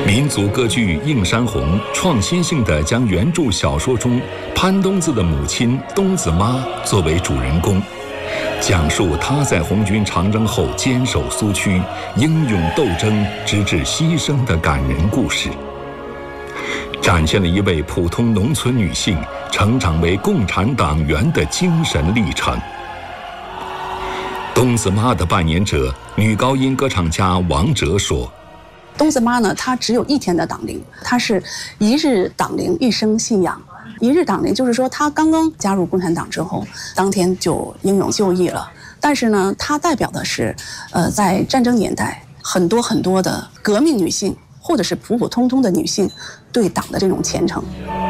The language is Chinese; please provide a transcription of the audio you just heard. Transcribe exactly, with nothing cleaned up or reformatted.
民族歌剧《映山红》创新性地将原著小说中潘冬子的母亲冬子妈作为主人公，讲述她在红军长征后坚守苏区、英勇斗争直至牺牲的感人故事，展现了一位普通农村女性成长为共产党员的精神历程。冬子妈的扮演者女高音歌唱家王哲说：“ 冬子妈呢，她只有一天的党龄，她是一日党龄，一生信仰。一日党龄就是说，她刚刚加入共产党之后，当天就英勇就义了。但是呢，她代表的是，呃，在战争年代很多很多的革命女性，或者是普普通通的女性对党的这种虔诚。”